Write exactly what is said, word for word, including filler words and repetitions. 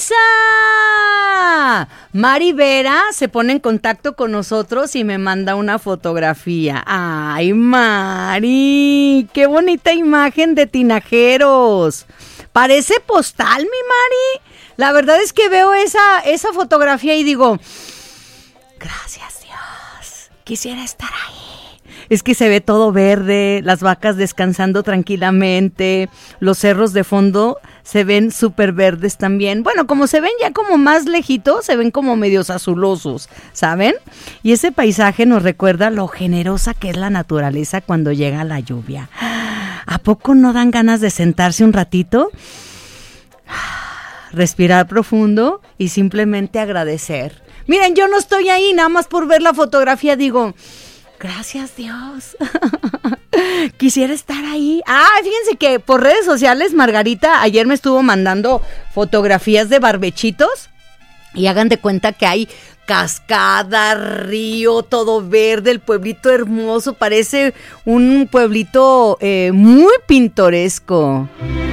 Mari Vera se pone en contacto con nosotros y me manda una fotografía. ¡Ay, Mari! ¡Qué bonita imagen de tinajeros! Parece postal, mi Mari. La verdad es que veo esa, esa fotografía y digo, gracias Dios, quisiera estar ahí. Es que se ve todo verde, las vacas descansando tranquilamente, los cerros de fondo se ven súper verdes también. Bueno, como se ven ya como más lejitos, se ven como medios azulosos, ¿saben? Y ese paisaje nos recuerda lo generosa que es la naturaleza cuando llega la lluvia. ¿A poco no dan ganas de sentarse un ratito? Respirar profundo y simplemente agradecer. Miren, yo no estoy ahí, nada más por ver la fotografía digo, gracias Dios. Quisiera estar ahí. Ah, fíjense que por redes sociales Margarita ayer me estuvo mandando fotografías de barbechitos y hagan de cuenta que hay cascada, río, todo verde, el pueblito hermoso, parece un pueblito eh, muy pintoresco.